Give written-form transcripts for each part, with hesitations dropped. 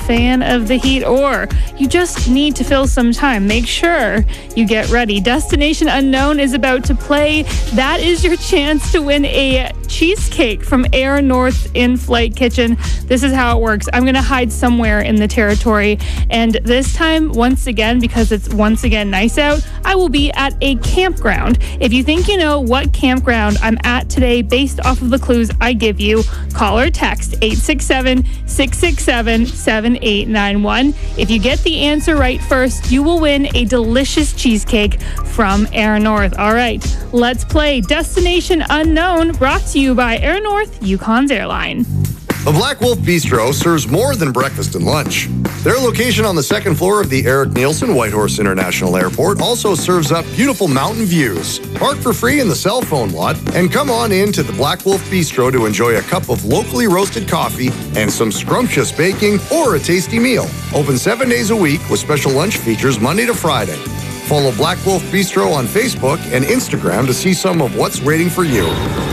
fan of the heat, or you just need to fill some time, make sure you get ready. Destination Unknown is about to play. That is your chance to win a cheesecake from Air North In-Flight Kitchen. This is how it works. I'm going to hide somewhere in the territory, and this time, once again, because it's once again nice out, I will be at a campground. If you think you know what campground I'm at today based off of the clues I give you, call or text 867-667-7891. If you get the answer right first, you will win a delicious cheesecake from Air North. All right, let's play Destination Unknown, brought to you by Air North, Yukon's airline. The Black Wolf Bistro serves more than breakfast and lunch. Their location on the second floor of the Eric Nielsen Whitehorse International Airport also serves up beautiful mountain views. Park for free in the cell phone lot and come on in to the Black Wolf Bistro to enjoy a cup of locally roasted coffee and some scrumptious baking or a tasty meal. Open 7 days a week with special lunch features Monday to Friday. Follow Black Wolf Bistro on Facebook and Instagram to see some of what's waiting for you.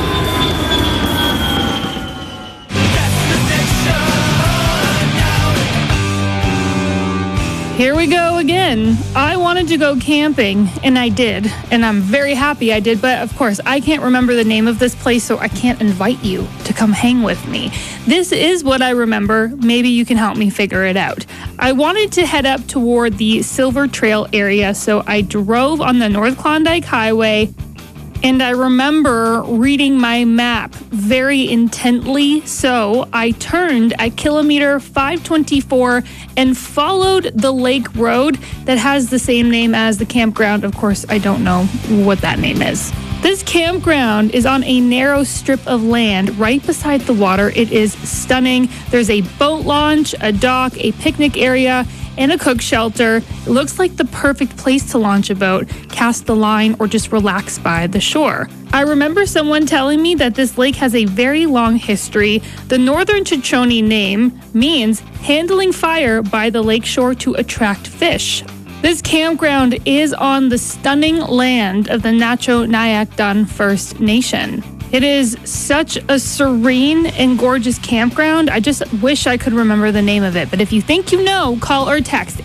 Here we go again. I wanted to go camping, and I did, and I'm very happy I did, but of course, I can't remember the name of this place, so I can't invite you to come hang with me. This is what I remember. Maybe you can help me figure it out. I wanted to head up toward the Silver Trail area, so I drove on the North Klondike Highway, and I remember reading my map very intently, so I turned at kilometer 524 and followed the lake road that has the same name as the campground. Of course, I don't know what that name is. This campground is on a narrow strip of land right beside the water. It is stunning. There's a boat launch, a dock, a picnic area, and a cook shelter. It looks like the perfect place to launch a boat, cast the line, or just relax by the shore. I remember someone telling me that this lake has a very long history. The Northern Shoshone name means handling fire by the lake shore to attract fish. This campground is on the stunning land of the Nacho-Nyack Dun First Nation. It is such a serene and gorgeous campground. I just wish I could remember the name of it. But if you think you know, call or text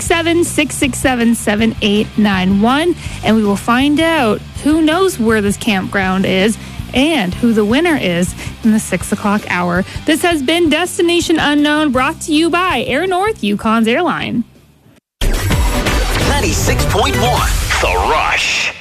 867-667-7891, and we will find out who knows where this campground is and who the winner is in the 6 o'clock hour. This has been Destination Unknown, brought to you by Air North, Yukon's airline. 96.1 The Rush.